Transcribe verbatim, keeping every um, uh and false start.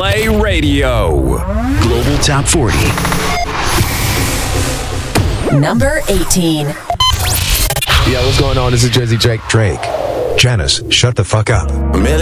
Play Radio. Global Top forty. Number eighteen. Yo, what's going on? This is Drizzy Drake. Drake. Janice, shut the fuck up. A million